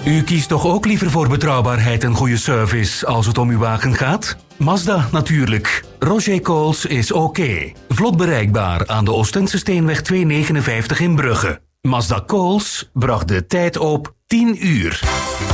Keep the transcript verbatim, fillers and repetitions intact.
U kiest toch ook liever voor betrouwbaarheid en goede service als het om uw wagen gaat? Mazda natuurlijk. Roger Coles is oké. Vlot bereikbaar aan de Oostense Steenweg tweehonderdnegenenvijftig in Brugge. Mazda Coles bracht de tijd op tien uur.